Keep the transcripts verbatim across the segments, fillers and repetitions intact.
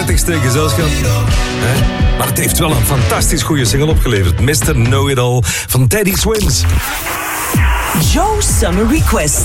aardigste gezelschap. Hè? Maar het heeft wel een fantastisch goede single opgeleverd. mister Know-It-All van Teddy Swims. Joe Summer Request.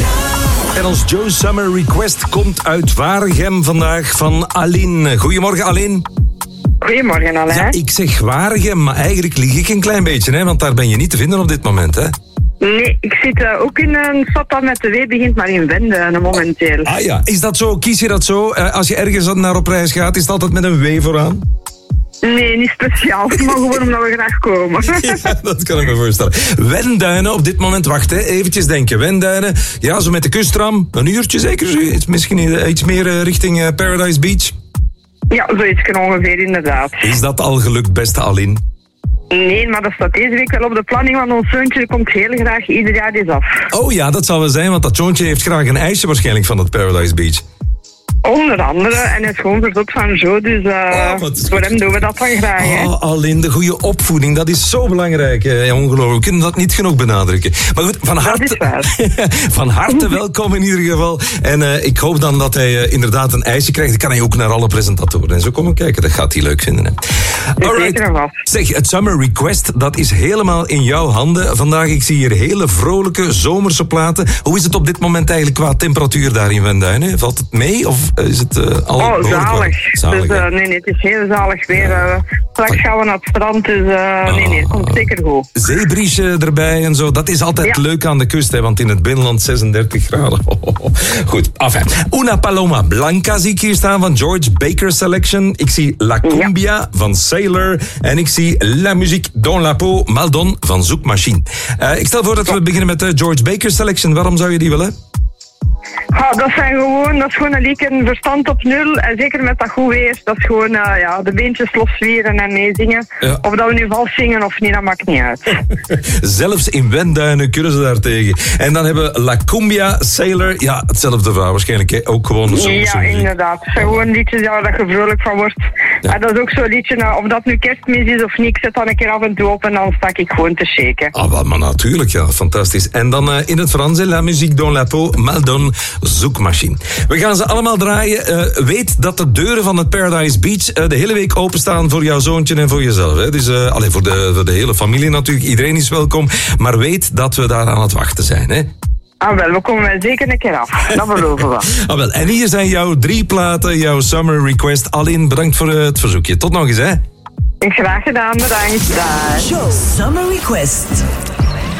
En ons Joe Summer Request komt uit Waregem vandaag van Aline. Goedemorgen, Aline. Goedemorgen, Alain. Ja, ik zeg Waregem, maar eigenlijk lieg ik een klein beetje, hè? Want daar ben je niet te vinden op dit moment, hè? Nee, ik zit uh, ook in een stad dat met de W begint, maar in Wende momenteel. Ah ja, is dat zo? Kies je dat zo? Uh, als je ergens naar op reis gaat, is het altijd met een W vooraan? Nee, niet speciaal, maar gewoon omdat we graag komen. Ja, dat kan ik me voorstellen. Wenduinen, op dit moment, wacht, hè, eventjes denken. Wenduinen, ja, zo met de kusttram, een uurtje zeker? Iets, misschien iets meer uh, richting uh, Paradise Beach? Ja, zoiets ongeveer, inderdaad. Is dat al gelukt, beste Aline? Nee, maar dat staat deze week wel op de planning, want ons zoontje komt heel graag ieder jaar eens af. Oh ja, dat zal wel zijn, want dat zoontje heeft graag een ijsje waarschijnlijk van het Paradise Beach. Onder andere, en hij is gewoon verzot van Joe, dus uh, oh, voor hem doen we dat dan graag. Hè? Oh, Aline, de goede opvoeding, dat is zo belangrijk. Ja, ongelooflijk, we kunnen dat niet genoeg benadrukken. Maar goed, van harte, van harte welkom in ieder geval. En uh, ik hoop dan dat hij uh, inderdaad een ijsje krijgt. Dan kan hij ook naar alle presentatoren en zo komen kijken. Dat gaat hij leuk vinden. Hè. Alright. Zeg, het Summer Request, dat is helemaal in jouw handen. Vandaag, ik zie hier hele vrolijke zomerse platen. Hoe is het op dit moment eigenlijk qua temperatuur daar in Wenduinen? Valt het mee of is het uh, al Oh, zalig. zalig dus, uh, nee, nee, het is heel zalig weer. Uh, straks gaan we naar het strand, dus uh, oh. nee, nee, het komt zeker goed. Zeebriesje erbij en zo, dat is altijd ja. leuk aan de kust, hè, want in het binnenland zesendertig graden. Oh, oh, oh. Goed, enfin. Una Paloma Blanca zie ik hier staan van George Baker Selection. Ik zie La Cumbia ja. van Sailor. En ik zie La Musique dans la peau Maldon van Zoekmachine. Uh, ik stel voor dat we beginnen met de George Baker Selection. Waarom zou je die willen? Ja, dat, zijn gewoon, dat is gewoon een lieke verstand op nul. En zeker met dat goed weer. Dat is gewoon uh, ja, de beentjes losvieren en meezingen. Ja. Of dat we nu vals zingen of niet, dat maakt niet uit. Zelfs in Wenduinen kunnen ze daar tegen. En dan hebben we La Cumbia, Sailor. Ja, hetzelfde verhaal waarschijnlijk. Hè? Ook gewoon zo. Ja, inderdaad. Het zijn gewoon liedjes ja, waar je vrolijk van wordt. Ja. En dat is ook zo'n liedje, nou, of dat nu kerstmis is of niet. Ik zet dan een keer af en toe op en dan sta ik gewoon te shaken. Ah, wel, maar natuurlijk, ja. Fantastisch. En dan uh, in het Frans, La Musique dans la peau Maldon Zoekmachine. We gaan ze allemaal draaien. Uh, weet dat de deuren van het Paradise Beach uh, de hele week openstaan voor jouw zoontje en voor jezelf. Hè. Dus uh, alleen voor de, voor de hele familie natuurlijk. Iedereen is welkom. Maar weet dat we daar aan het wachten zijn. Hè. Ah wel, we komen zeker een keer af. Dat beloven we. Ah, wel. En hier zijn jouw drie platen, jouw Summer Request. Aline, bedankt voor het verzoekje. Tot nog eens, hè. Graag gedaan, bedankt. Dag. Show Summer Request.